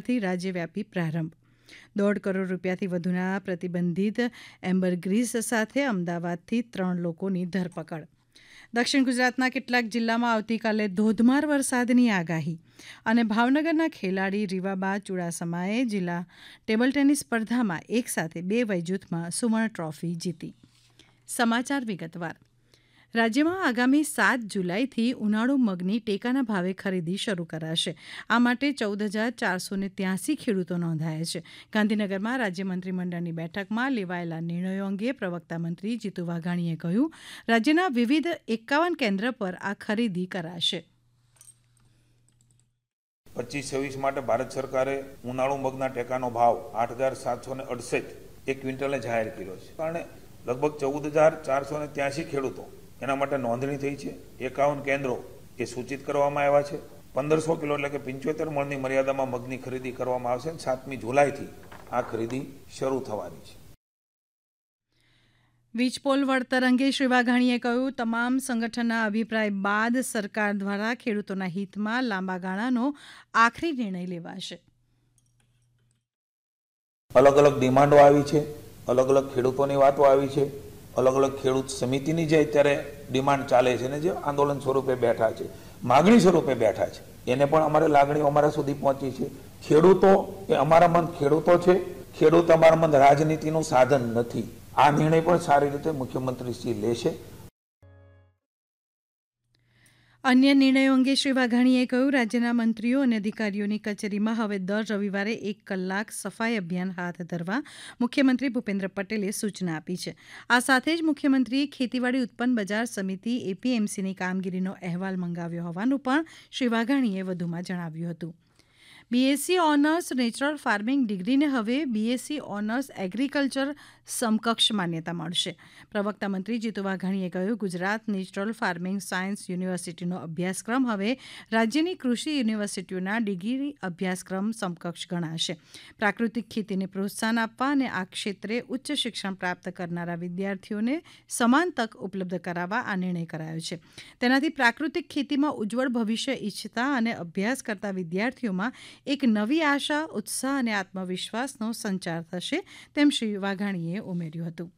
ગાંધીનગરથી રાજ્યવ્યાપી પ્રારંભ. 1.5 કરોડ રૂપિયાથી વધુના પ્રતિબંધિત એમ્બરગ્રીસ સાથે અમદાવાદથી 3 લોકોની ધરપકડ. દક્ષિણ ગુજરાતના કેટલાક જિલ્લામાં આવતીકાલે ધોધમાર વરસાદની આગાહી અને ભાવનગરના ખેલાડી રીવાબા ચુડાસમાએ જિલ્લા ટેબલ ટેનિસ સ્પર્ધામાં એકસાથે 2 વયજૂથમાં સુવર્ણ ટ્રોફી જીતી. સમાચાર વિગતવાર. રાજ્યમાં આગામી 7 જુલાઈથી ઉનાળુ મગની ટેકાના ભાવે ખરીદી શરૂ કરાશે. આ માટે 14,483 ખેડૂતો નોંધાયા છે. ગાંધીનગરમાં રાજ્ય મંત્રીમંડળની બેઠકમાં લેવાયેલા નિર્ણયો અંગે પ્રવક્તા મંત્રી જીતુ વાઘાણીએ કહ્યું, રાજ્યના વિવિધ 51 કેન્દ્ર પર આ ખરીદી કરાશે. 25-26 માટે ભારત સરકારે ઉનાળુ મગના ટેકાનો ભાવ 8,768 એક ક્વિન્ટલે જાહેર કર્યો છે. કારણે લગભગ 14,483 ખેડૂતો એના માટે નોંધણી થઈ છે. 51 કેન્દ્રો એ સૂચિત કરવામાં આવ્યા છે. 1500 કિલો એટલે કે 75 મણની મર્યાદામાં મગની ખરીદી કરવામાં આવશે. 7મી જુલાઈથી આ ખરીદી શરૂ થવાની છે. વીજપોલ વળતર અંગે શ્રી વાઘાણીએ કહ્યું, તમામ સંગઠનના અભિપ્રાય બાદ સરકાર દ્વારા ખેડૂતોના હિતમાં લાંબા ગાળાનો આખરી નિર્ણય લેવાશે. અલગ અલગ ડિમાન્ડો આવી છે, અલગ અલગ ખેડૂતોની વાતો આવી છે, અલગ અલગ ખેડૂત સમિતિની જે અત્યારે ડિમાન્ડ ચાલે છે ને જે આંદોલન સ્વરૂપે બેઠા છે, માગણી સ્વરૂપે બેઠા છે, એને પણ અમારે લાગણીઓ અમારા સુધી પહોંચી છે. ખેડૂતો એ અમારા મન ખેડૂતો છે, ખેડૂત અમારા મન રાજનીતિનું સાધન નથી. આ નિર્ણય પણ સારી રીતે મુખ્યમંત્રીશ્રી લેશે. અન્ય નિર્ણયો અંગે શ્રી વાઘાણીએ કહ્યું, રાજ્યના મંત્રીઓ અને અધિકારીઓની કચેરીમાં હવે દર રવિવારે 1 કલાક સફાઈ અભિયાન હાથ ધરવા મુખ્યમંત્રી ભૂપેન્દ્ર પટેલે સૂચના આપી છે. આ સાથે જ મુખ્યમંત્રીએ ખેતીવાડી ઉત્પન્ન બજાર સમિતિ એપીએમસીની કામગીરીનો અહેવાલ મંગાવ્યો હોવાનું પણ શ્રી વાઘાણીએ વધુમાં જણાવ્યું હતું. બીએસસી ઓનર્સ નેચરલ ફાર્મિંગ ડિગ્રીને હવે બીએસસી ઓનર્સ એગ્રીકલ્ચર સમકક્ષ માન્યતા મળશે. પ્રવક્તા મંત્રી જીતુ વાઘાણીએ કહ્યું, ગુજરાત નેચરલ ફાર્મિંગ સાયન્સ યુનિવર્સિટીનો અભ્યાસક્રમ હવે રાજ્યની કૃષિ યુનિવર્સિટીઓના ડિગ્રી અભ્યાસક્રમ સમકક્ષ ગણાશે. પ્રાકૃતિક ખેતીને પ્રોત્સાહન આપવા અને આ ક્ષેત્રે ઉચ્ચ શિક્ષણ પ્રાપ્ત કરનારા વિદ્યાર્થીઓને સમાન તક ઉપલબ્ધ કરાવવા આ નિર્ણય કરાયો છે. તેનાથી પ્રાકૃતિક ખેતીમાં ઉજ્જવળ ભવિષ્ય ઈચ્છતા અને અભ્યાસ કરતા વિદ્યાર્થીઓમાં એક નવી આશા, ઉત્સાહ અને આત્મવિશ્વાસનો સંચાર થશે, તેમ શ્રી વાઘાણીએ ઉમેર્યું હતું.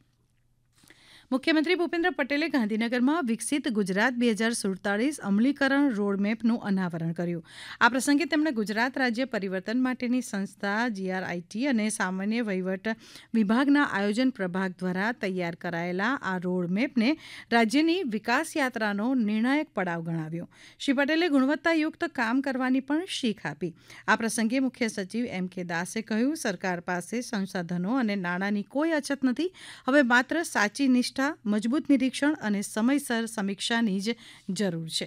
મુખ્યમંત્રી ભૂપેન્દ્ર પટેલે ગાંધીનગરમાં વિકસિત ગુજરાત 2047 અમલીકરણ રોડમેપનું અનાવરણ કર્યું. આ પ્રસંગે તેમણે ગુજરાત રાજ્ય પરિવર્તન માટેની સંસ્થા GRIT અને સામાન્ય વહીવટ વિભાગના આયોજન પ્રભાગ દ્વારા તૈયાર કરાયેલા આ રોડમેપને રાજ્યની વિકાસ યાત્રાનો નિર્ણાયક પડાવ ગણાવ્યો. શ્રી પટેલે ગુણવત્તાયુક્ત કામ કરવાની પણ શીખ આપી. આ પ્રસંગે મુખ્ય સચિવ M.K. દાસે કહ્યું, સરકાર પાસે સંસાધનો અને નાણાંની કોઈ અછત નથી. હવે માત્ર સાચી નિષ્ઠા, મજબૂત નિરીક્ષણ અને સમયસર સમીક્ષાની જ જરૂર છે.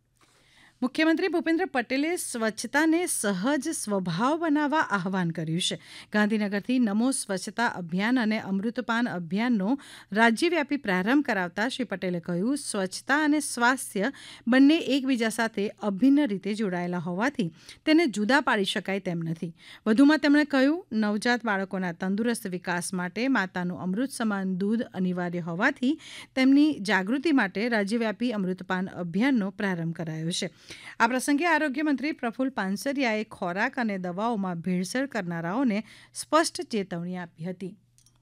મુખ્યમંત્રી ભૂપેન્દ્ર પટેલે સ્વચ્છતાને સહજ સ્વભાવ બનાવવા આહવાન કર્યું છે. ગાંધીનગરથી નમો સ્વચ્છતા અભિયાન અને અમૃતપાન અભિયાનનો રાજ્યવ્યાપી પ્રારંભ કરાવતા શ્રી પટેલે કહ્યું, સ્વચ્છતા અને સ્વાસ્થ્ય બંને એકબીજા સાથે અભિન્ન રીતે જોડાયેલા હોવાથી તેને જુદા પાડી શકાય તેમ નથી. વધુમાં તેમણે કહ્યું, નવજાત બાળકોના તંદુરસ્ત વિકાસ માટે માતાનું અમૃત સમાન દૂધ અનિવાર્ય હોવાથી તેમની જાગૃતિ માટે રાજ્યવ્યાપી અમૃતપાન અભિયાનનો પ્રારંભ કરાયો છે. આ પ્રસંગે આરોગ્યમંત્રી પ્રફુલ્લ પાનસરિયાએ ખોરાક અને દવાઓમાં ભેળસેળ કરનારાઓને સ્પષ્ટ ચેતવણી આપી હતી.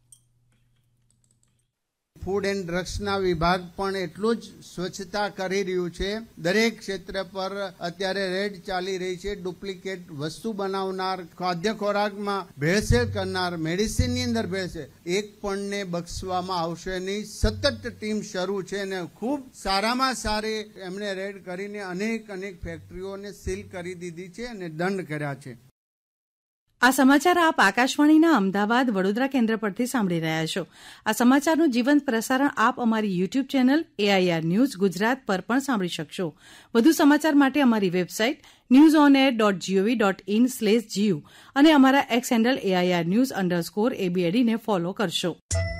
ફૂડ એન્ડ ડ્રગ્સના વિભાગ પણ એટલું જ સ્વચ્છતા કરી રહ્યું છે. દરેક ક્ષેત્ર પર અત્યારે રેડ ચાલી રહી છે. ડુપ્લિકેટ વસ્તુ બનાવનાર, ખાદ્ય ખોરાકમાં ભેળસેળ કરનાર, મેડિસિનની અંદર ભેળસેળ, એક પણને બક્ષવામાં આવશે નહીં. સતત ટીમ શરૂ છે અને ખૂબ સારામાં સારી એમણે રેડ કરીને અનેક ફેક્ટરીઓને સીલ કરી દીધી છે અને દંડ કર્યા છે. આ સમાચાર આપ આકાશવાણીના અમદાવાદ વડોદરા કેન્દ્ર પરથી સાંભળી રહ્યા છો. આ સમાચારનું જીવંત પ્રસારણ આપ અમારી YouTube channel AIR news Gujarat પર પણ સાંભળી શકશો. વધુ સમાચાર માટે અમારી વેબસાઇટ newsonair.gov.in/gu અને અમારા એક્સ હેન્ડલ AIR_news_ABAD ને ફોલો કરશો.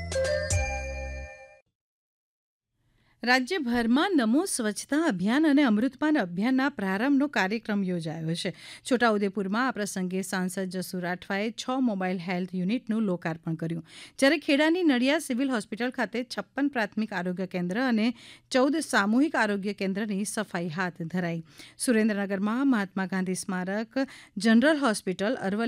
રાજ્યભરમાં નમો સ્વચ્છતા અભિયાન અને અમૃતપાન અભિયાનના પ્રારંભનો કાર્યક્રમ યોજાયો છે. છોટાઉદેપુરમાં આ પ્રસંગે સાંસદ જસુ રાઠવાએ 6 મોબાઈલ હેલ્થ યુનિટનું લોકાર્પણ કર્યું. જ્યારે ખેડાની નડિયાદ સિવિલ હોસ્પિટલ ખાતે 56 પ્રાથમિક આરોગ્ય કેન્દ્ર અને 14 સામૂહિક આરોગ્ય કેન્દ્રની સફાઈ હાથ ધરાઈ. સુરેન્દ્રનગરમાં મહાત્મા ગાંધી સ્મારક જનરલ હોસ્પિટલ, અરવલ્લી